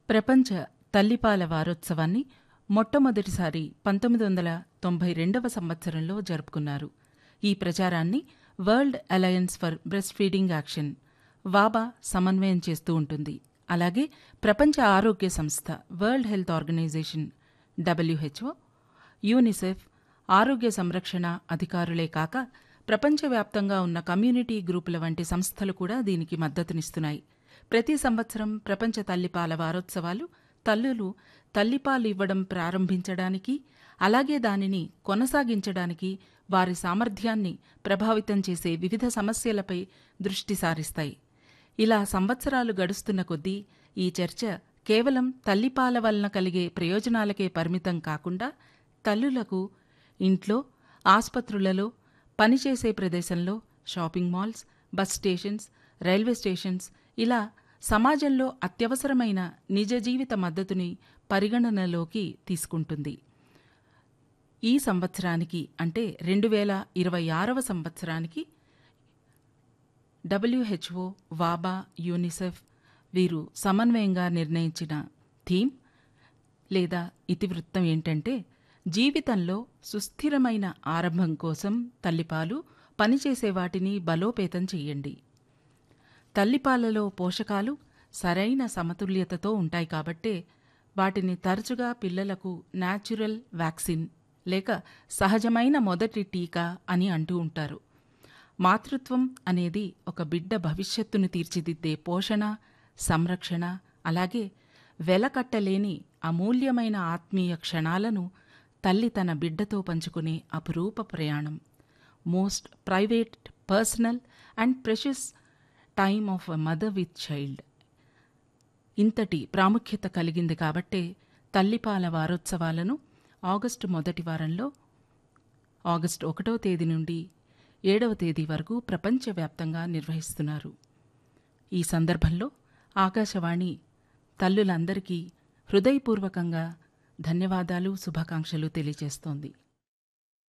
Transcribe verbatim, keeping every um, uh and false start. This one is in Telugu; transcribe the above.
ప్రపంచ తల్లిపాల వారోత్సవాన్ని మొట్టమొదటిసారి పంతొమ్మిది వందల తొంభై రెండవ సంవత్సరంలో జరుపుకున్నారు. ఈ ప్రచారాన్ని world alliance for breast feeding action వాబా సమన్వయం చేస్తూ ఉంటుంది. అలాగే ప్రపంచ ఆరోగ్య సంస్థ world health organisation WHO, UNICEF, ఆరోగ్య సంరక్షణ అధికారులే కాక ప్రపంచవ్యాప్తంగా ఉన్న కమ్యూనిటీ గ్రూపుల వంటి సంస్థలు కూడా దీనికి మద్దతునిస్తున్నాయి. ప్రతి సంవత్సరం ప్రపంచ తల్లిపాల వారోత్సవాలు తల్లులు తల్లిపాలు ఇవ్వడం ప్రారంభించడానికి, అలాగే దానిని కొనసాగించడానికి వారి సామర్థ్యాన్ని ప్రభావితం చేసే వివిధ సమస్యలపై దృష్టి సారిస్తాయి. ఇలా సంవత్సరాలు గడుస్తున్న కొద్దీ ఈ చర్చ కేవలం తల్లిపాల వలన కలిగే ప్రయోజనాలకే పరిమితం కాకుండా తల్లులకు ఇంట్లో, ఆస్పత్రులలో, పనిచేసే ప్రదేశంలో, shopping malls, bus stations, railway stations ఇలా సమాజంలో అత్యవసరమైన నిజ జీవిత మద్దతుని పరిగణనలోకి తీసుకుంటుంది. ఈ సంవత్సరానికి అంటే రెండు వేల ఇరవై ఆరవ సంవత్సరానికి డబ్ల్యూహెచ్ఓ, వాబా, యూనిసెఫ్ వీరు సమన్వయంగా నిర్ణయించిన థీమ్ లేదా ఇతివృత్తం ఏంటంటే, జీవితంలో సుస్థిరమైన ఆరంభం కోసం తల్లిపాలు, పనిచేసే వాటిని బలోపేతం చెయ్యండి. తల్లిపాలలో పోషకాలు సరైన సమతుల్యతతో ఉంటాయి కాబట్టే వాటిని తరచుగా పిల్లలకు న్యాచురల్ వ్యాక్సిన్ లేక సహజమైన మొదటి టీకా అని అంటూ ఉంటారు. మాతృత్వం అనేది ఒక బిడ్డ భవిష్యత్తును తీర్చిదిద్దే పోషణ, సంరక్షణ, అలాగే వెలకట్టలేని అమూల్యమైన ఆత్మీయ క్షణాలను తల్లి తన బిడ్డతో పంచుకునే అపురూప ప్రయాణం. Most private, personal and precious time of a mother with child. ఇంతటి ప్రాముఖ్యత కలిగింది కాబట్టే తల్లిపాల వారోత్సవాలను ఆగస్టు మొదటి వారంలో ఆగస్టు ఒకటవ తేదీ నుండి ఏడవ తేదీ వరకు ప్రపంచవ్యాప్తంగా నిర్వహిస్తున్నారు. ఈ సందర్భంలో ఆకాశవాణి తల్లులందరికీ హృదయపూర్వకంగా ధన్యవాదాలు, శుభాకాంక్షలు తెలియజేస్తోంది.